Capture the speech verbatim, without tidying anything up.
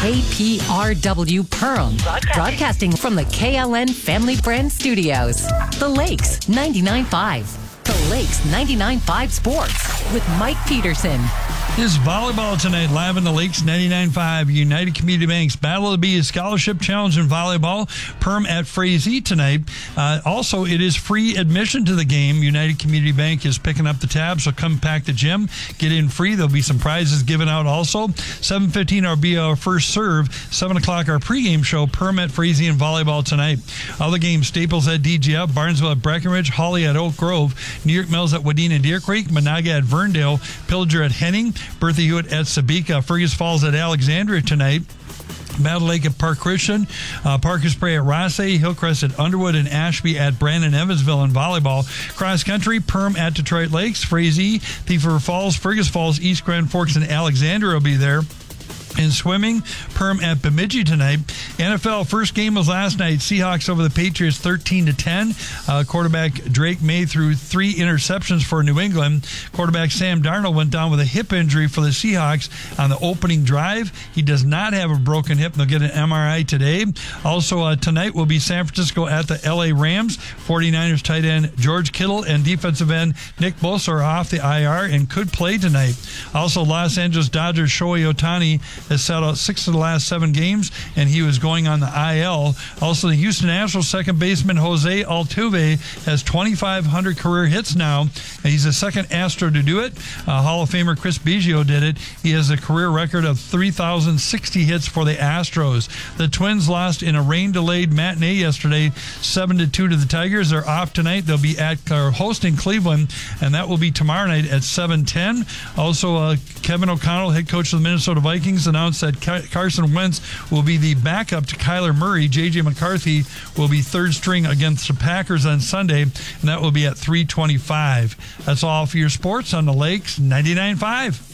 K P R W Perham, broadcasting from the K L N Family Brand Studios. The Lakes ninety-nine point five. The Lakes ninety-nine point five Sports with Mike Peterson. This volleyball tonight, live in the Lakes ninety-nine point five. United Community Bank's Battle of the Bees Scholarship Challenge in volleyball. Perm at Frazee tonight. Uh, also, it is free admission to the game. United Community Bank is picking up the tab, so come pack the gym. Get in free. There'll be some prizes given out also. seven fifteen will be our first serve. seven o'clock our pregame show. Perm at Frazee and volleyball tonight. Other games, Staples at D G F, Barnesville at Breckenridge, Hawley at Oak Grove, New York Mills at Wadena Deer Creek, Monaga at Verndale, Pillager at Henning, Bertha Hewitt at Sabika, Fergus Falls at Alexandria tonight. Battle Lake at Park Christian, uh, Parker Spray at Rossay, Hillcrest at Underwood, and Ashby at Brandon Evansville in volleyball. Cross country, Perm at Detroit Lakes, Frazee, Thief River Falls, Fergus Falls, East Grand Forks, and Alexandria will be there. In swimming, Perm at Bemidji tonight. N F L first game was last night. Seahawks over the Patriots thirteen to ten. Uh, quarterback Drake May threw three interceptions for New England. Quarterback Sam Darnold went down with a hip injury for the Seahawks on the opening drive. He does not have a broken hip. They'll get an M R I today. Also uh, tonight will be San Francisco at the L A Rams. forty-niners tight end George Kittle and defensive end Nick Bosa are off the I R and could play tonight. Also, Los Angeles Dodgers Shohei Ohtani has sat out six of the last seven games, and he was going on the I L. Also, the Houston Nationals second baseman Jose Altuve has twenty-five hundred career hits now, and he's the second Astro to do it. Uh, Hall of Famer Chris Biggio did it. He has a career record of three thousand sixty hits for the Astros. The Twins lost in a rain-delayed matinee yesterday, seven to two to the Tigers. They're off tonight. They'll be at uh, hosting Cleveland, and that will be tomorrow night at seven ten. Also, uh, Kevin O'Connell, head coach of the Minnesota Vikings, announced that Carson Wentz will be the backup to Kyler Murray. J J McCarthy will be third string against the Packers on Sunday, and that will be at three twenty-five. That's all for your sports on the Lakes ninety-nine point five.